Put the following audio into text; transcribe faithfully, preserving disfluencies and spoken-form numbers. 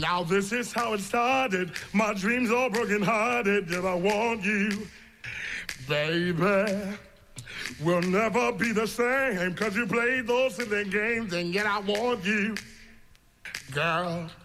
Now this is how it started. My dreams all broken hearted. Yet I want you, baby. We'll never be the same. Cause you played those silly games. And yet I want you, girl.